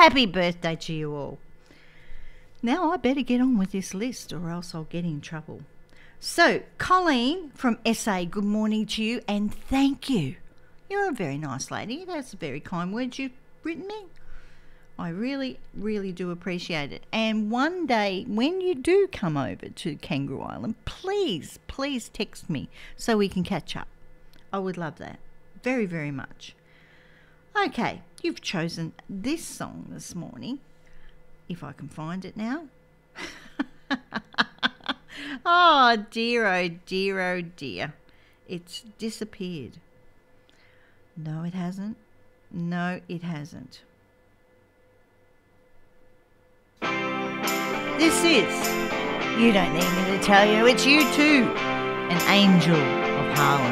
Happy birthday to you all. Now I better get on with this list or else I'll get in trouble. So, Colleen from SA, good morning to you and thank you. You're a very nice lady. That's a very kind words you've written me. I really, really do appreciate it. And one day when you do come over to Kangaroo Island, please text me so we can catch up. I would love that very, very much. Okay, you've chosen this song this morning. If I can find it now. Oh dear, oh dear, oh dear. It's disappeared. No, it hasn't. No, it hasn't. This is, you don't need me to tell you, it's U2, An Angel of Harlem.